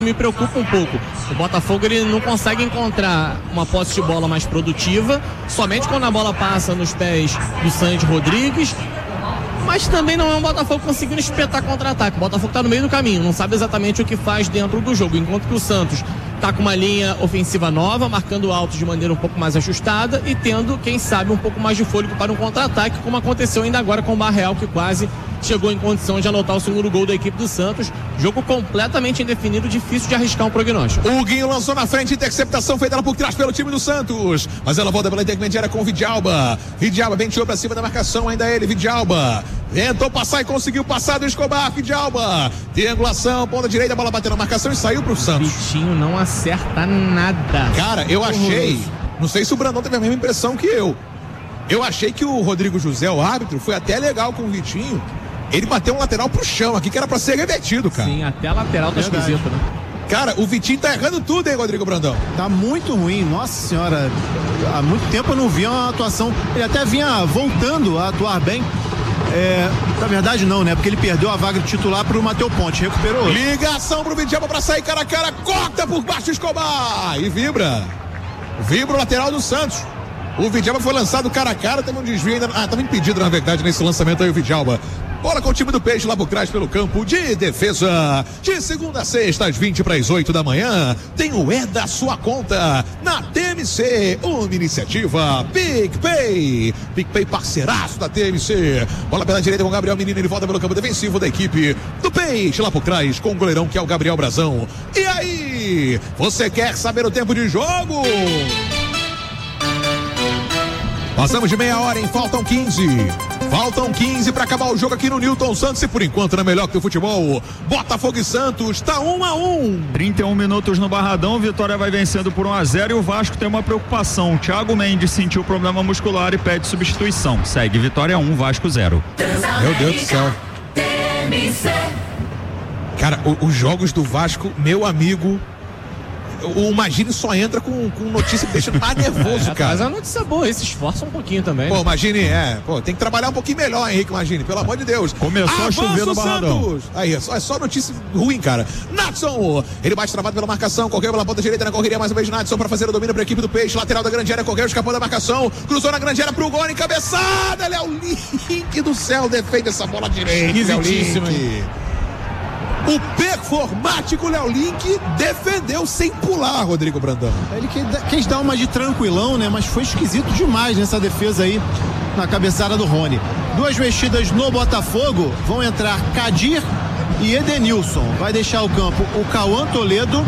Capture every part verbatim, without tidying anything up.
Me preocupa um pouco. O Botafogo ele não consegue encontrar uma posse de bola mais produtiva, somente quando a bola passa nos pés do Sandy Rodrigues, mas também não é um Botafogo conseguindo espetar contra-ataque. O Botafogo está no meio do caminho, não sabe exatamente o que faz dentro do jogo, enquanto que o Santos está com uma linha ofensiva nova, marcando altos de maneira um pouco mais ajustada e tendo, quem sabe, um pouco mais de fôlego para um contra-ataque, como aconteceu ainda agora com o Barreal, que quase chegou em condição de anotar o segundo gol da equipe do Santos. Jogo completamente indefinido, difícil de arriscar um prognóstico. O Guinho lançou na frente, interceptação feita lá por trás pelo time do Santos, mas ela volta pela intermediária com o Vidalba. Vidalba ventilou pra cima da marcação, ainda ele, Vidalba tentou passar e conseguiu passar do Escobar. Vidalba, triangulação, ponta direita, a bola bateu na marcação e saiu pro Santos. Vitinho não acerta nada. Cara, eu achei, não sei se o Brandão teve a mesma impressão que eu, eu achei que o Rodrigo José, o árbitro, foi até legal com o Vitinho. Ele bateu um lateral pro chão aqui, que era pra ser revertido, cara. Sim, até a lateral tá esquisito, né? Cara, o Vitinho tá errando tudo, hein, Rodrigo Brandão? Tá muito ruim, nossa senhora. Há muito tempo eu não via uma atuação. Ele até vinha voltando a atuar bem. É, na verdade não, né? Porque ele perdeu a vaga de titular pro Matheus Ponte, recuperou. Ligação pro Vidalba pra sair cara a cara, corta por baixo o Escobar e vibra. Vibra o lateral do Santos. O Vidalba foi lançado cara a cara, teve um desvio ainda. Ah, tava impedido na verdade nesse lançamento aí o Vidalba. Bola com o time do Peixe lá por trás pelo campo de defesa. De segunda a sexta, às vinte para as oito da manhã, tem o É da Sua Conta na T M C. Uma iniciativa PicPay. PicPay parceiraço da T M C. Bola pela direita com o Gabriel Menino, ele volta pelo campo defensivo da equipe do Peixe lá por trás com o goleirão que é o Gabriel Brazão. E aí, você quer saber o tempo de jogo? Passamos de meia hora, hein? Faltam quinze. Faltam quinze para acabar o jogo aqui no Newton Santos e por enquanto não é melhor que o futebol. Botafogo e Santos, tá um a um. trinta e um minutos no Barradão, Vitória vai vencendo por um a zero e o Vasco tem uma preocupação. Thiago Mendes sentiu problema muscular e pede substituição. Segue Vitória um, Vasco zero. Meu Deus do céu. Cara, o, os jogos do Vasco, meu amigo, o Magini só entra com, com notícia que deixa mais nervoso, é, cara. Mas a notícia boa, ele se esforça um pouquinho também. Pô, né? Magini, é, pô, tem que trabalhar um pouquinho melhor, Henrique Magini, pelo amor de Deus. Começou Avança a chover no Barradão. Aí, é só, é só notícia ruim, cara. Natson, ele bate travado pela marcação, correu pela ponta direita na correria, mais uma vez Natson pra fazer o domínio pra equipe do Peixe, lateral da grande área, correu, escapou da marcação, cruzou na grande área pro gol, encabeçada, Léo Link do céu, defende essa bola direita, Léo Link. O performático Léo Link defendeu sem pular, Rodrigo Brandão. Ele quis dar uma de tranquilão, né? Mas foi esquisito demais nessa defesa aí, na cabeçada do Rony. Duas mexidas no Botafogo, vão entrar Kadir e Edenilson. Vai deixar o campo o Cauã Toledo.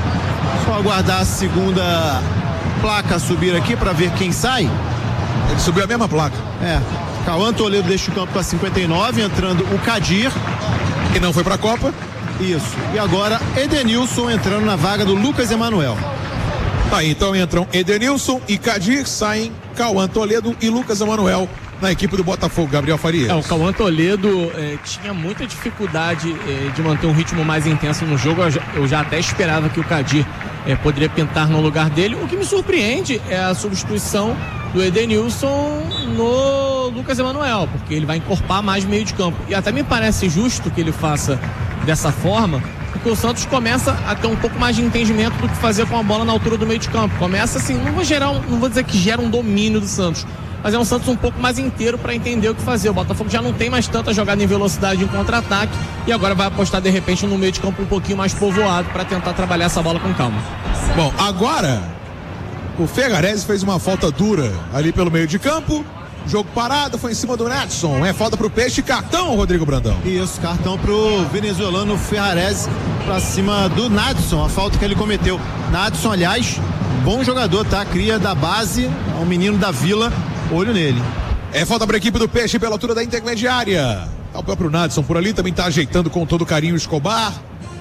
Só aguardar a segunda placa subir aqui para ver quem sai. Ele subiu a mesma placa. É, Cauã Toledo deixa o campo para cinquenta e nove, entrando o Kadir. Que não foi pra Copa. Isso. E agora Edenilson entrando na vaga do Lucas Emanuel. Tá, então entram Edenilson e Kadir, saem Cauã Toledo e Lucas Emanuel na equipe do Botafogo, Gabriel Farias. É, o Cauã Toledo eh, tinha muita dificuldade eh, de manter um ritmo mais intenso no jogo. Eu já, eu já até esperava que o Kadir eh, poderia pintar no lugar dele. O que me surpreende é a substituição do Edenilson no Lucas Emanuel, porque ele vai encorpar mais meio de campo. E até me parece justo que ele faça dessa forma, porque o Santos começa a ter um pouco mais de entendimento do que fazer com a bola na altura do meio de campo. Começa assim, não vou gerar, um, não vou dizer que gera um domínio do Santos, mas é um Santos um pouco mais inteiro para entender o que fazer. O Botafogo já não tem mais tanta jogada em velocidade em contra-ataque e agora vai apostar de repente no meio de campo um pouquinho mais povoado para tentar trabalhar essa bola com calma. Bom, agora o Ferrarese fez uma falta dura ali pelo meio de campo. Jogo parado, foi em cima do Natson. É falta pro Peixe, cartão, Rodrigo Brandão. Isso, cartão pro venezuelano Ferrarese pra cima do Natson, a falta que ele cometeu. Natson, aliás, bom jogador, tá? Cria da base, é um menino da Vila, olho nele. É falta pra equipe do Peixe pela altura da intermediária. Tá o próprio Natson por ali, também tá ajeitando com todo carinho o Escobar.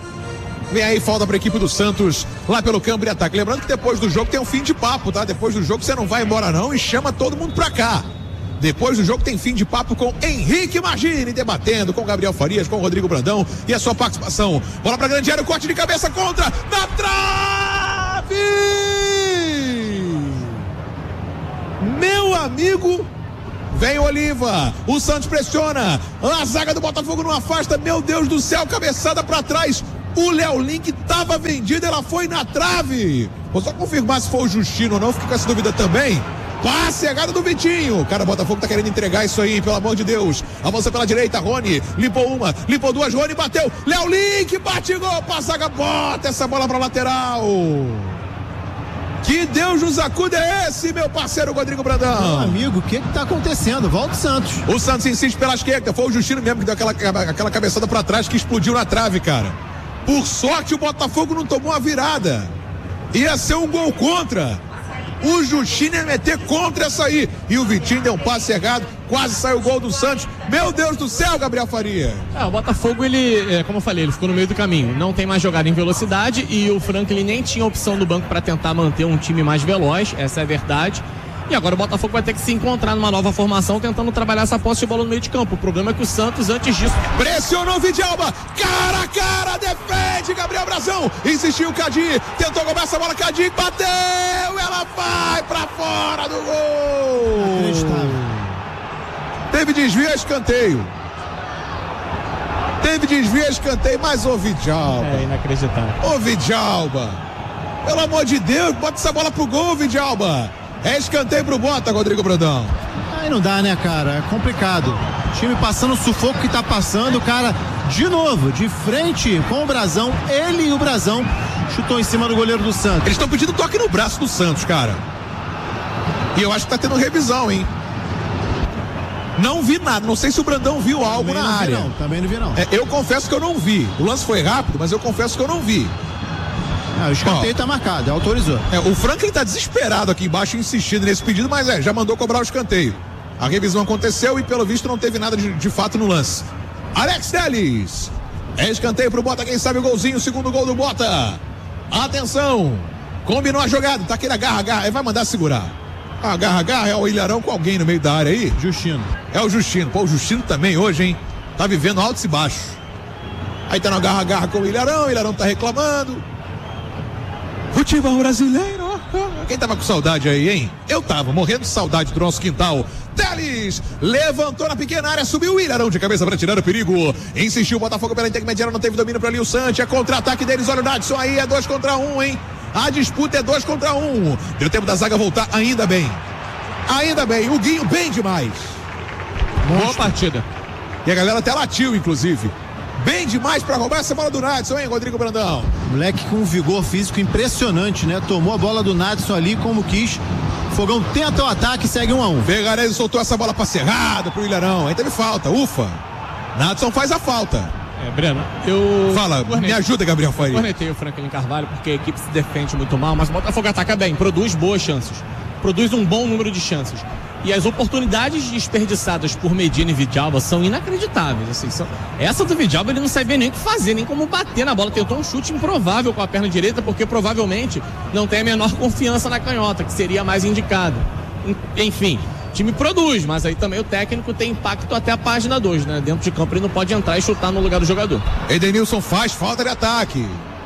Vem aí, falta pra equipe do Santos lá pelo campo de ataque. Lembrando que depois do jogo tem um fim de papo, tá? Depois do jogo você não vai embora não e chama todo mundo pra cá. Depois do jogo tem fim de papo com Henrique Magini, debatendo com Gabriel Farias, com Rodrigo Brandão e a sua participação. Bola pra grande área, o corte de cabeça contra, na trave! Meu amigo, vem Oliva, o Santos pressiona, a zaga do Botafogo não afasta, meu Deus do céu, cabeçada pra trás. O Léo Link tava vendido, ela foi na trave. Vou só confirmar se foi o Justino ou não, fica com essa dúvida também. Passe errado do Vitinho. Cara, o Botafogo tá querendo entregar isso aí, pelo amor de Deus. Avança pela direita, Rony. Limpou uma, limpou duas, Rony bateu. Léo Link, bate gol, passa, bota essa bola pra lateral. Que Deus nos acuda é esse, meu parceiro Rodrigo Brandão? Meu amigo, o que que tá acontecendo? Volta o Santos. O Santos insiste pela esquerda. Foi o Justino mesmo que deu aquela, aquela cabeçada pra trás que explodiu na trave, cara. Por sorte, o Botafogo não tomou a virada. Ia ser um gol contra. O Justino ia meter contra essa aí. E o Vitinho deu um passe errado. Quase saiu o gol do Santos. Meu Deus do céu, Gabriel Faria. É, o Botafogo, ele, é, como eu falei, ele ficou no meio do caminho. Não tem mais jogada em velocidade. E o Franklin nem tinha opção do banco para tentar manter um time mais veloz. Essa é a verdade. E agora o Botafogo vai ter que se encontrar numa nova formação, tentando trabalhar essa posse de bola no meio de campo. O problema é que o Santos, antes disso... Pressionou o Vidalba, cara a cara, defende Gabriel Brazão, insistiu o Cadi, tentou cobrar essa bola, Cadi bateu, ela vai pra fora do gol. Inacreditável. Teve desvio, escanteio. Teve desvio, escanteio, mas o Vidalba. É inacreditável. Ô Vidalba, pelo amor de Deus, bota essa bola pro gol, Vidalba. É escanteio pro Bota, Rodrigo Brandão. Aí não dá, né, cara? É complicado. O time passando o sufoco que tá passando, o cara, de novo, de frente com o Brazão, ele e o Brazão chutou em cima do goleiro do Santos. Eles estão pedindo toque no braço do Santos, cara. E eu acho que tá tendo revisão, hein? Não vi nada, não sei se o Brandão viu algo Também na não vi, área. não, também não vi, não. É, eu confesso que eu não vi. O lance foi rápido, mas eu confesso que eu não vi. Ah, o escanteio Ó, tá marcado, autorizou. É, o Franklin tá desesperado aqui embaixo, insistindo nesse pedido, mas é, já mandou cobrar o escanteio. A revisão aconteceu e pelo visto não teve nada de, de fato no lance. Alex Telles. É escanteio pro Bota, quem sabe o golzinho, o segundo gol do Bota. Atenção. Combinou a jogada, tá aquele agarra, agarra, aí vai mandar segurar. Agarra, agarra, é o Ilharão com alguém no meio da área aí. Justino. É o Justino. Pô, o Justino também hoje, hein? Tá vivendo altos e baixos. Aí tá no agarra, agarra com o Ilharão, o Ilharão tá reclamando. Futebol brasileiro. Quem tava com saudade aí, hein? Eu tava morrendo de saudade do nosso quintal. Teles levantou na pequena área, subiu o Ilharão de cabeça para tirar o perigo. Insistiu o Botafogo pela intermediária, não teve domínio para ali o Santos. É contra-ataque deles, olha o Nadson aí, é dois contra um, hein? A disputa é dois contra um. Deu tempo da zaga voltar, ainda bem. Ainda bem, o Guinho bem demais. Boa partida. E a galera até latiu, inclusive. Bem demais para roubar essa bola do Nadson, hein, Rodrigo Brandão? Moleque com um vigor físico impressionante, né? Tomou a bola do Nadson ali como quis. Fogão tenta o ataque e segue um a um. Vegarese soltou essa bola passeada pro Ilharão. Aí teve falta, ufa. Nadson faz a falta. É, Breno, eu... Fala, cornetei, me ajuda, Gabriel Faria. cornetei o Franklin Carvalho porque a equipe se defende muito mal, mas o Botafogo ataca bem, produz boas chances. Produz um bom número de chances. E as oportunidades desperdiçadas por Medina e Vidalba são inacreditáveis. Assim, são... Essa do Vidalba ele não sabia nem o que fazer, nem como bater na bola. Tentou um chute improvável com a perna direita, porque provavelmente não tem a menor confiança na canhota, que seria a mais indicada. Enfim, o time produz, mas aí também o técnico tem impacto até a página dois, né? Dentro de campo ele não pode entrar e chutar no lugar do jogador. Edenilson faz falta de ataque.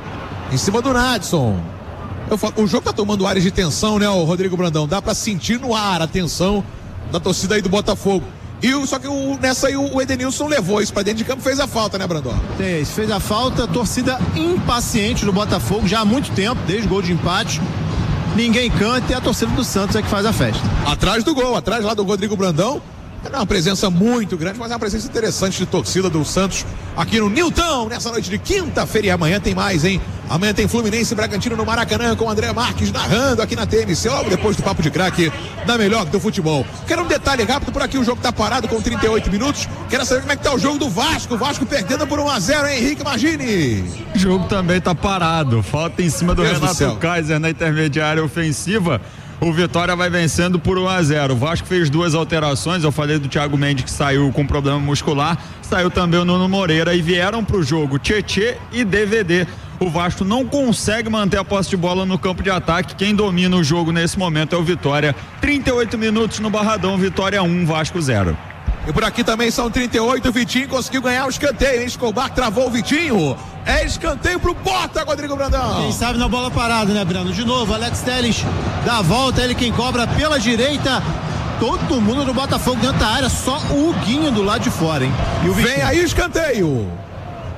Em cima do Nadson. Eu falo, o jogo tá tomando áreas de tensão, né, o Rodrigo Brandão? Dá pra sentir no ar a tensão da torcida aí do Botafogo. E o, só que o, nessa aí o Edenilson levou isso pra dentro de campo e fez a falta, né, Brandão? Fez, fez a falta, torcida impaciente do Botafogo já há muito tempo, desde o gol de empate. Ninguém canta e a torcida do Santos é que faz a festa. Atrás do gol, atrás lá do Rodrigo Brandão. É uma presença muito grande, mas é uma presença interessante de torcida do Santos aqui no Newton, nessa noite de quinta-feira. E amanhã tem mais, hein? Amanhã tem Fluminense e Bragantino no Maracanã com o André Marques narrando aqui na T M C, logo depois do Papo de Craque da melhor do futebol. Quero um detalhe rápido por aqui, o jogo tá parado com trinta e oito minutos. Quero saber como é que tá o jogo do Vasco. O Vasco perdendo por um a zero, hein, Henrique Magini? O jogo também tá parado. Falta em cima do Deus do Renato céu. Kaiser na intermediária ofensiva. O Vitória vai vencendo por um a zero. O Vasco fez duas alterações. Eu falei do Thiago Mendes que saiu com problema muscular. Saiu também o Nuno Moreira e vieram pro jogo Tietê e D V D. O Vasco não consegue manter a posse de bola no campo de ataque. Quem domina o jogo nesse momento é o Vitória. trinta e oito minutos no Barradão. Vitória um, Vasco zero. E por aqui também são trinta e oito, o Vitinho conseguiu ganhar o escanteio, hein? Escobar travou o Vitinho. É escanteio pro Bota, Rodrigo Brandão. Quem sabe na bola parada, né, Breno? De novo, Alex Telles dá a volta, ele quem cobra pela direita. Todo mundo do Botafogo dentro da área, só o Guinho do lado de fora, hein? E o Vitinho... Vem aí o escanteio.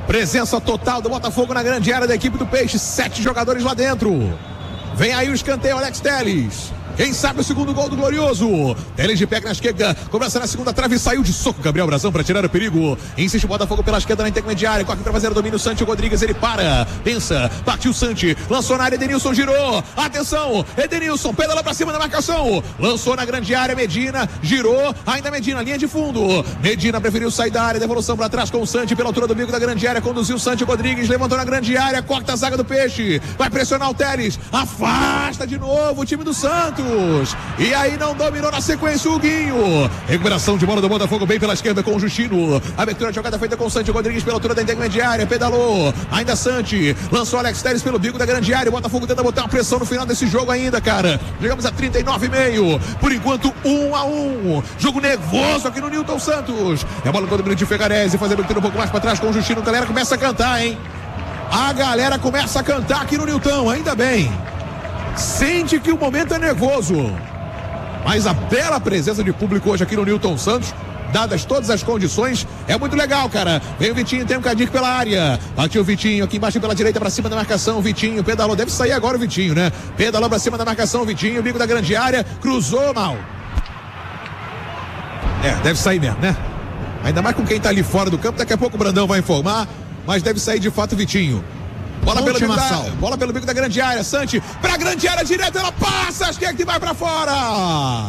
Presença total do Botafogo na grande área da equipe do Peixe. Sete jogadores lá dentro. Vem aí o escanteio, Alex Telles. Quem sabe o segundo gol do Glorioso. Telles de pé na esquerda, cobrança na segunda trave, saiu de soco Gabriel Brazão para tirar o perigo. Insiste o Botafogo pela esquerda na intermediária, corre para fazer o domínio, Santi Rodrigues, ele para, pensa, partiu Santi, lançou na área, Edenilson girou, atenção, Edenilson, pedala para cima da marcação, lançou na grande área, Medina, girou, ainda Medina, linha de fundo, Medina preferiu sair da área, devolução para trás com o Santi pela altura do bico da grande área, conduziu o Santi Rodrigues, levantou na grande área, corta a zaga do Peixe, vai pressionar o Telles, afasta de novo o time do Santos. E aí não dominou na sequência o Guinho. Recuperação de bola do Botafogo bem pela esquerda com o Justino. Abertura de jogada feita com o Santi Rodrigues pela altura da intermediária. Pedalou. Ainda Santi. Lançou Alex Telles pelo bico da grande área. O Botafogo tenta botar uma pressão no final desse jogo ainda, cara. Chegamos a trinta e nove e meio. Por enquanto, um a um. Jogo nervoso aqui no Newton Santos. É a bola do domínio de Fegarese. Fazer a abertura um pouco mais para trás com o Justino. A galera começa a cantar, hein? A galera começa a cantar aqui no Newton. Ainda bem. Sente que o momento é nervoso, mas a bela presença de público hoje aqui no Newton Santos, dadas todas as condições, é muito legal, cara. Vem o Vitinho, tem um Cadir pela área, bateu o Vitinho aqui embaixo pela direita para cima da marcação, Vitinho pedalou, deve sair agora o Vitinho, né? Pedalou para cima da marcação, Vitinho, bico da grande área, cruzou mal. É, deve sair mesmo, né? Ainda mais com quem tá ali fora do campo, daqui a pouco o Brandão vai informar, mas deve sair de fato o Vitinho. Bola pelo, bico da, bola pelo bico da grande área, Santi pra grande área direto, ela passa, acho que é que vai pra fora.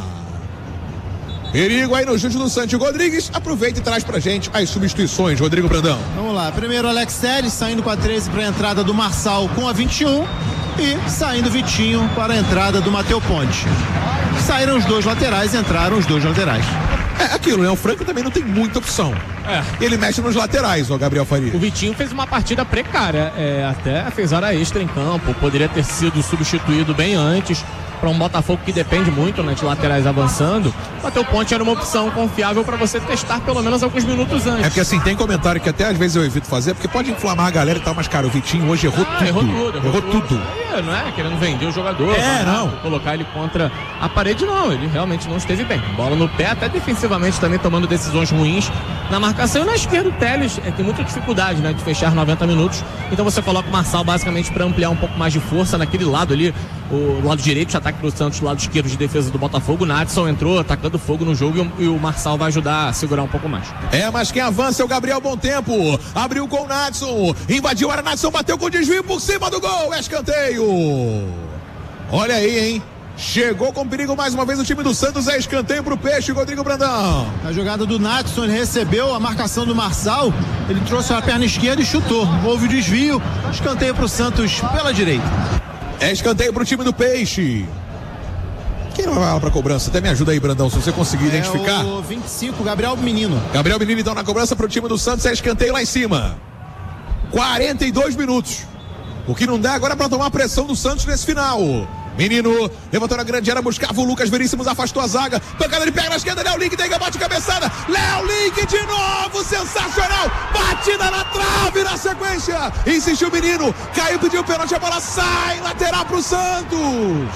Perigo aí no chute do Santi Rodrigues, aproveita e traz pra gente as substituições, Rodrigo Brandão. Vamos lá, primeiro Alex Telles saindo com a treze para a entrada do Marçal com a vinte e um e saindo Vitinho para a entrada do Matheus Ponte. Saíram os dois laterais, entraram os dois laterais. É aquilo, né? O Franco também não tem muita opção. É. Ele mexe nos laterais, ó, Gabriel Faria. O Vitinho fez uma partida precária, é, até fez hora extra em campo, poderia ter sido substituído bem antes. Para um Botafogo que depende muito, né, de laterais avançando, o Matheus Ponte era uma opção confiável para você testar pelo menos alguns minutos antes. É porque assim, tem comentário que até às vezes eu evito fazer, porque pode inflamar a galera e tal, mas cara, o Vitinho hoje errou ah, tudo. Errou tudo. Errou, errou tudo. tudo. Aí, não é querendo vender o jogador. É, não. Colocar ele contra a parede, não. Ele realmente não esteve bem. Bola no pé, até defensivamente também tomando decisões ruins na marcação. E na esquerda o Telles é, tem muita dificuldade, né, de fechar noventa minutos. Então você coloca o Marçal basicamente para ampliar um pouco mais de força naquele lado ali, o lado direito de ataque do Santos, o lado esquerdo de defesa do Botafogo. O Nadson entrou atacando fogo no jogo e o, e o Marçal vai ajudar a segurar um pouco mais. É, mas quem avança é o Gabriel Bom Tempo. Abriu com o Nadson, invadiu a área, Nadson bateu com desvio por cima do gol, é escanteio. Olha aí, hein? Chegou com perigo mais uma vez o time do Santos, é escanteio pro Peixe, Rodrigo Brandão. A jogada do Nadson, ele recebeu a marcação do Marçal, ele trouxe a perna esquerda e chutou. Houve o desvio, escanteio pro Santos pela direita. É escanteio pro time do Peixe. Quem vai lá pra cobrança? Até me ajuda aí, Brandão, se você conseguir é identificar. O vinte e cinco, Gabriel Menino. Gabriel Menino então na cobrança pro time do Santos, é escanteio lá em cima. quarenta e dois minutos. O que não dá agora é pra tomar a pressão do Santos nesse final. Menino levantou na grande área, buscava o Lucas Veríssimos, afastou a zaga, pancada de pega na esquerda, Léo Link, tem bate cabeçada, Léo Link de novo, sensacional, batida na trave na sequência, insistiu o Menino, caiu, pediu o pênalti, a bola sai, lateral pro Santos.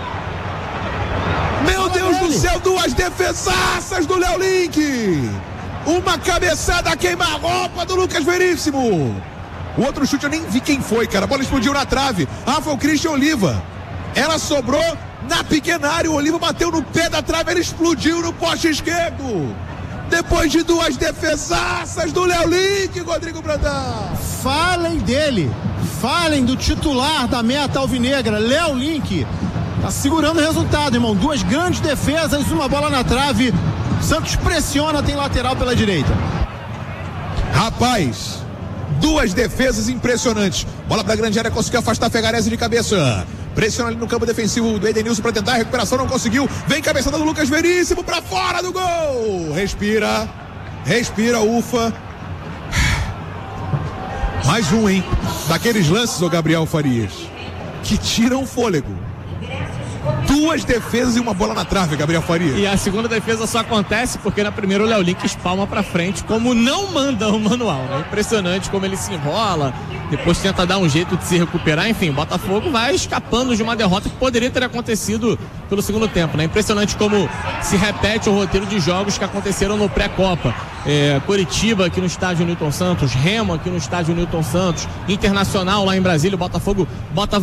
Meu Deus do céu, duas defesaças do Léo Link, uma cabeçada queima-roupa do Lucas Veríssimo. O outro chute eu nem vi quem foi, cara, a bola explodiu na trave, ah, foi o Christian Oliva. Ela sobrou na pequena área, o Oliva bateu no pé da trave, ele explodiu no poste esquerdo. Depois de duas defesaças do Léo Link, Rodrigo Brandão. Falem dele, falem do titular da meta alvinegra, Léo Link. Tá segurando o resultado, irmão. Duas grandes defesas, uma bola na trave. Santos pressiona, tem lateral pela direita. Rapaz, duas defesas impressionantes. Bola pra grande área, conseguiu afastar a Fegarese de cabeça. Pressiona ali no campo defensivo do Edenilson para tentar a recuperação, não conseguiu. Vem cabeçada do Lucas Veríssimo para fora do gol. Respira, respira, ufa. Mais um, hein? Daqueles lances, ô Gabriel Farias, que tiram o fôlego. Duas defesas e uma bola na trave, Gabriel Faria. E a segunda defesa só acontece porque na primeira o Léo Link espalma pra frente, como não manda o manual, né? Impressionante como ele se enrola, depois tenta dar um jeito de se recuperar. Enfim, o Botafogo vai escapando de uma derrota que poderia ter acontecido pelo segundo tempo, né? Impressionante como se repete o roteiro de jogos que aconteceram no pré-Copa. É, Coritiba aqui no estádio Newton Santos, Remo aqui no estádio Newton Santos, Internacional lá em Brasília, o Botafogo bota